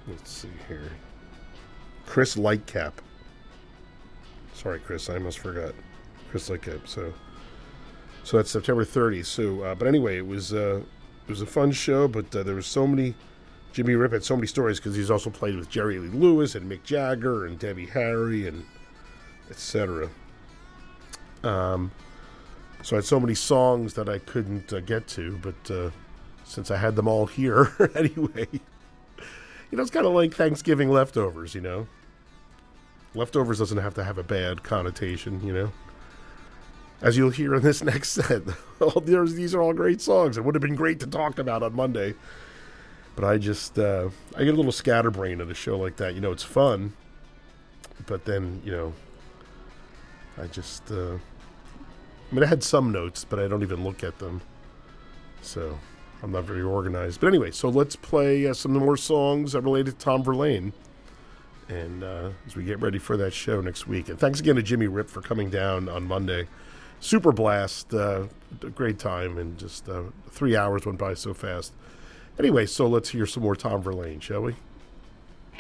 Let's see here. Chris Lightcap. Sorry, Chris, I almost forgot. Chris Lightcap. So that's September 30th. So, but anyway, it was a fun show. But there was so many. Jimmy Rip had so many stories because he's also played with Jerry Lee Lewis and Mick Jagger and Debbie Harry and etc. So I had so many songs that I couldn't get to, but since I had them all here anyway, it's kind of like Thanksgiving leftovers, Leftovers doesn't have to have a bad connotation, As you'll hear in this next set, these are all great songs. It would have been great to talk about on Monday, but I get a little scatterbrain at a show like that. It's fun, but then, I had some notes, but I don't even look at them. So I'm not very organized. But anyway, so let's play some more songs related to Tom Verlaine. And as we get ready for that show next week. And thanks again to Jimmy Rip for coming down on Monday. Super blast. A great time. And just 3 hours went by so fast. Anyway, so let's hear some more Tom Verlaine, shall we?